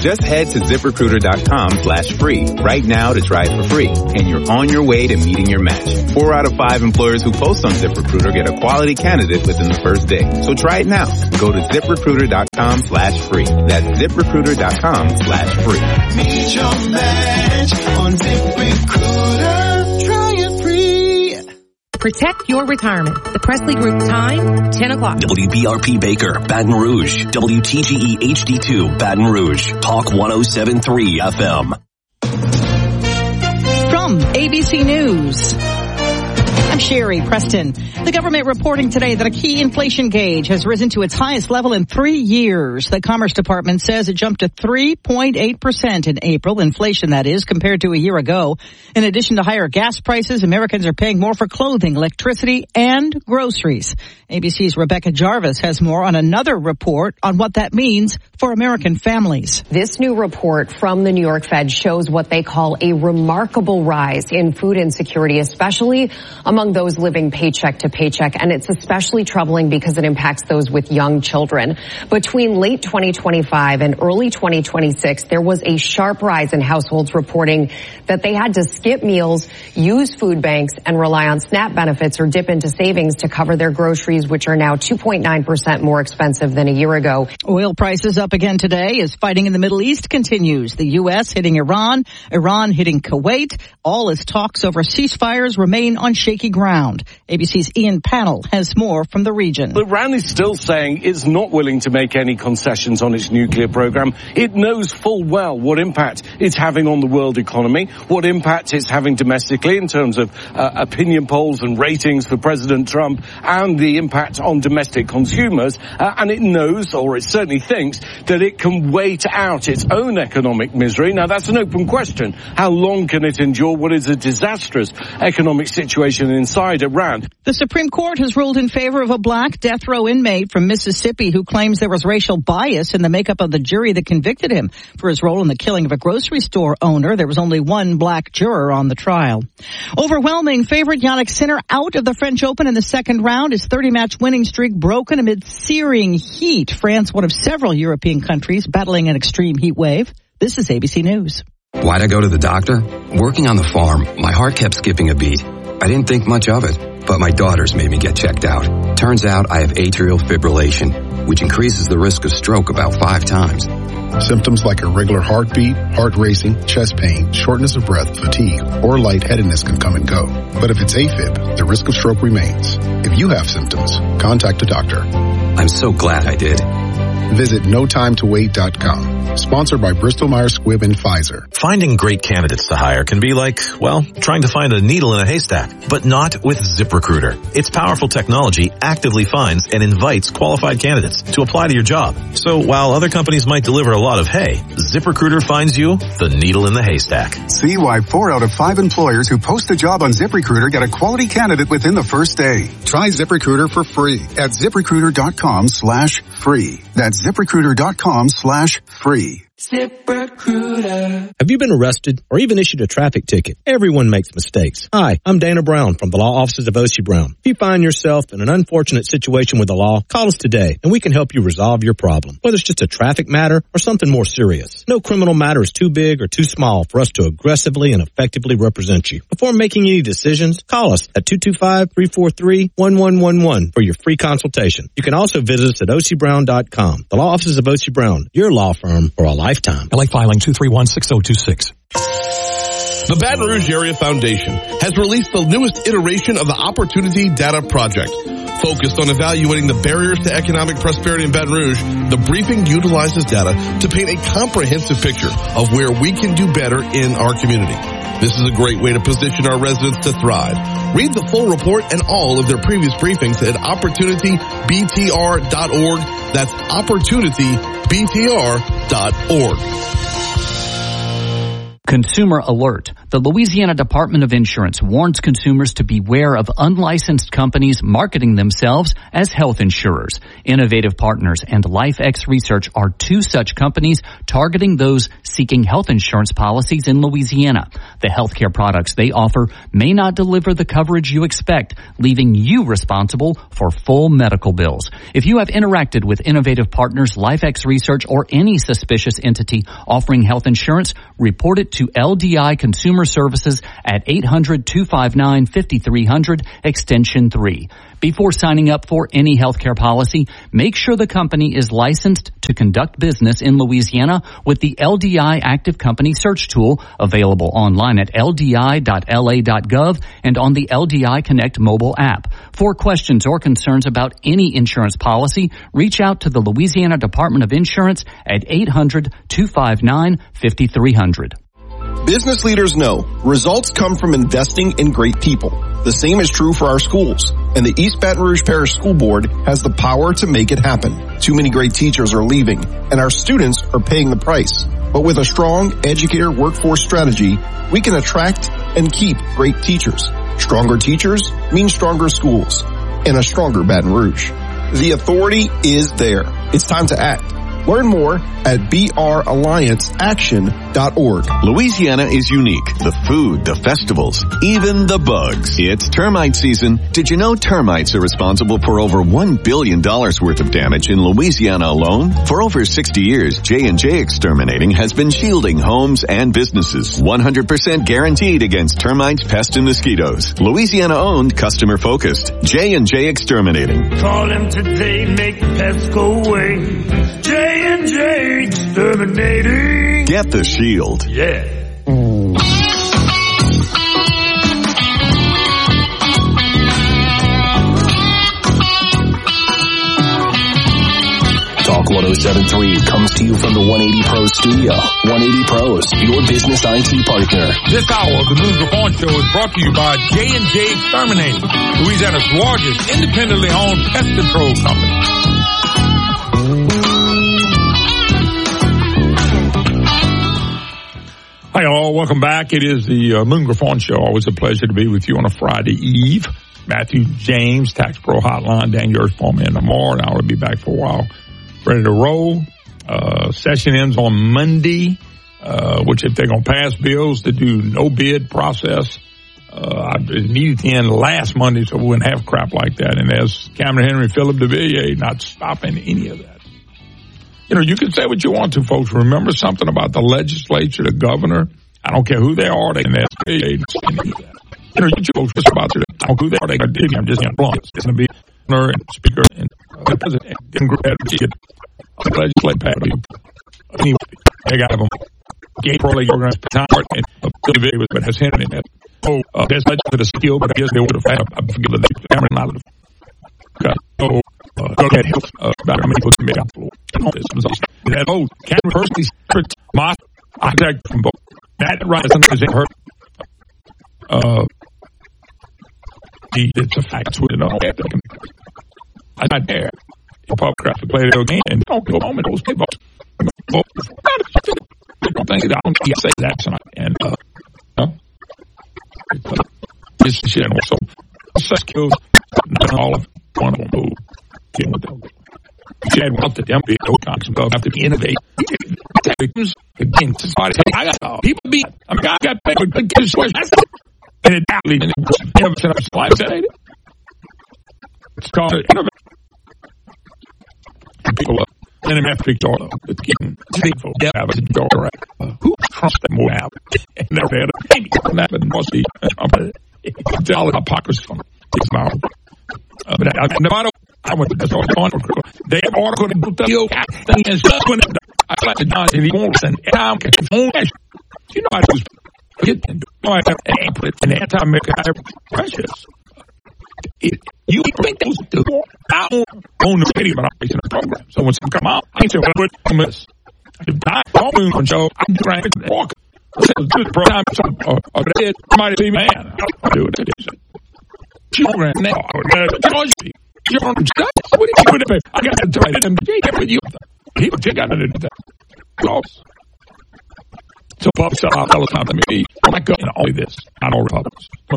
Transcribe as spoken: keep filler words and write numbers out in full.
Just head to ZipRecruiter.com slash free right now to try it for free, and you're on your way to meeting your match. Four out of five employers who post on ZipRecruiter get a quality candidate within the first day. So try it now. Go to ZipRecruiter.com slash free. That's ZipRecruiter.com slash free. Meet your match on ZipRecruiter. Try it free. Protect your retirement. The Presley Group time, ten o'clock. W B R P Baker, Baton Rouge. W T G E H D two, Baton Rouge. Talk one oh seven point three F M. From A B C News, I'm Sherry Preston. The government reporting today that a key inflation gauge has risen to its highest level in three years. The Commerce Department says it jumped to three point eight percent in April, inflation that is, compared to a year ago. In addition to higher gas prices, Americans are paying more for clothing, electricity, and groceries. A B C's Rebecca Jarvis has more on another report on what that means for American families. This new report from the New York Fed shows what they call a remarkable rise in food insecurity, especially among those living paycheck to paycheck. And it's especially troubling because it impacts those with young children. Between late twenty twenty-five and early twenty twenty-six, there was a sharp rise in households reporting that they had to skip meals, use food banks, and rely on SNAP benefits or dip into savings to cover their groceries, which are now two point nine percent more expensive than a year ago. Oil prices up again today as fighting in the Middle East continues. The U S hitting Iran, Iran hitting Kuwait, all as talks over ceasefires remain on shaky ground. A B C's Ian Pannell has more from the region. Iran is still saying it's not willing to make any concessions on its nuclear program. It knows full well what impact it's having on the world economy, what impact it's having domestically in terms of uh, opinion polls and ratings for President Trump, and the impact on domestic consumers. Uh, and it knows, or it certainly thinks, that it can wait out its own economic misery. Now, that's an open question. How long can it endure what is a disastrous economic situation inside Iran? The Supreme Court has ruled in favor of a black death row inmate from Mississippi who claims there was racial bias in the makeup of the jury that convicted him for his role in the killing of a grocery store owner. There was only one black juror on the trial. Overwhelming favorite Jannik Sinner out of the French Open in the second round. His thirty-match winning streak broken amid searing heat. France, one of several European countries battling an extreme heat wave. This is A B C News. Why'd I go to the doctor? Working on the farm, my heart kept skipping a beat. I didn't think much of it, but my daughters made me get checked out. Turns out I have atrial fibrillation, which increases the risk of stroke about five times. Symptoms like irregular heartbeat, heart racing, chest pain, shortness of breath, fatigue, or lightheadedness can come and go. But if it's AFib, the risk of stroke remains. If you have symptoms, contact a doctor. I'm so glad I did. Visit no time to wait dot com. Sponsored by Bristol Myers Squibb and Pfizer. Finding great candidates to hire can be like, well, trying to find a needle in a haystack, but not with ZipRecruiter. Its powerful technology actively finds and invites qualified candidates to apply to your job. So while other companies might deliver a lot of hay, ZipRecruiter finds you the needle in the haystack. See why four out of five employers who post a job on ZipRecruiter get a quality candidate within the first day. Try ZipRecruiter for free at ZipRecruiter.com slash free. That's ZipRecruiter.com slash free. ZipRecruiter. Have you been arrested or even issued a traffic ticket? Everyone makes mistakes. Hi, I'm Dana Brown from the law offices of Oshie Brown. If you find yourself in an unfortunate situation with the law, call us today and we can help you resolve your problem, whether it's just a traffic matter or something more serious. No criminal matter is too big or too small for us to aggressively and effectively represent you. Before making any decisions, call us at two two five, three four three, one one one one for your free consultation. You can also visit us at oshie brown dot com. The law offices of Oshie Brown, your law firm for a lifetime. L A filing two three one, six oh two six. The Baton Rouge Area Foundation has released the newest iteration of the Opportunity Data Project. Focused on evaluating the barriers to economic prosperity in Baton Rouge, the briefing utilizes data to paint a comprehensive picture of where we can do better in our community. This is a great way to position our residents to thrive. Read the full report and all of their previous briefings at opportunity b t r dot org. That's opportunity b t r dot org. Consumer alert. The Louisiana Department of Insurance warns consumers to beware of unlicensed companies marketing themselves as health insurers. Innovative Partners and LifeX Research are two such companies targeting those seeking health insurance policies in Louisiana. The healthcare products they offer may not deliver the coverage you expect, leaving you responsible for full medical bills. If you have interacted with Innovative Partners, LifeX Research, or any suspicious entity offering health insurance, report it to L D I Consumer Services at eight hundred, two five nine, five three zero zero, extension three. Before signing up for any healthcare policy, make sure the company is licensed to conduct business in Louisiana with the L D I Active Company Search Tool, available online at L D I dot L A dot gov and on the L D I Connect mobile app. For questions or concerns about any insurance policy, reach out to the Louisiana Department of Insurance at eight hundred, two five nine, five three zero zero. Business leaders know results come from investing in great people. The same is true for our schools, and the East Baton Rouge Parish School Board has the power to make it happen. Too many great teachers are leaving, and our students are paying the price. But with a strong educator workforce strategy, we can attract and keep great teachers. Stronger teachers mean stronger schools, and a stronger Baton Rouge. The authority is there. It's time to act. Learn more at b r alliance action dot org. Louisiana is unique. The food, the festivals, even the bugs. It's termite season. Did you know termites are responsible for over one billion dollars worth of damage in Louisiana alone? For over sixty years, J and J Exterminating has been shielding homes and businesses. one hundred percent guaranteed against termites, pests, and mosquitoes. Louisiana-owned, customer-focused. J and J Exterminating. Call him today, make the pests go away. J and J Exterminating. Get the shield. Yeah. Talk one oh seven point three comes to you from the one eighty Pro studio. one eighty Pros, your business I T partner. This hour of the Moon Griffon Show is brought to you by J and J Exterminating, Louisiana's largest independently owned pest control company. Hi all, welcome back. It is the uh, Moon Griffon Show. Always a pleasure to be with you on a Friday eve. Matthew James, Tax Pro Hotline, Dan Yurts, Paul Man tomorrow, and I'll be back for a while. Ready to roll. Uh, session ends on Monday, uh, which if they're going to pass bills to do no bid process, uh, I needed to end last Monday so we wouldn't have crap like that. And as Cameron Henry, Philip DeVilliers, not stopping any of that. You know, you can say what you want to, folks. Remember something about the legislature, the governor. I don't care who they are. They can ask any of that. You know, you folks just about to. I don't know who they are. They are. I'm just going to It's going to be governor and speaker and uh, president and legislative party. Anyway, they got them. Gay pro league organized time and Billy Davis, but has hinted at. Oh, uh, there's much to the skill, but I guess they would have had. I forget the Cameron not. Okay. So. Uh, go ahead, help, uh, about how many people can make out all this. That, oh, Cameron personally secret my architect from both. That right is in her. Uh, the, it's a fact. It's what it all had. I not dare. The public craft to play the game and don't go home and those people. I don't think I don't say that tonight. And, uh, no. This shit also. Such kills. Not all of one of them move. Chad wants to them be no concept of have to innovate. Again, society. I got people be. I mean, I got paper. Get a switch. And it badly. And it was never set up supply. Said it's called innovate. People up. And then after Victoria, it's getting thankful. Yeah, I was Victoria. Who trusts them more now? And never had a penny on that, but must be. It's all hypocrisy from his mouth. Uh, but I, I, Nevada, I went to the store on they have article to put the deal thing and stuff when I like the Johnson he wants and I'm catching phone you know I just get and do I have an put an anti-American precious. It, you think those do I own the video but I'm facing a program. So when some come out, I ain't saying what I miss. I don't moon on show, I'm trying to walk. I said this program or or dead somebody see man. I'll do it. Children now, George, you don't understand. What do you do? I got to try to get with you. People check out it. So, Pop, so I'll tell us not to me. Oh my God, only this. I know Republicans.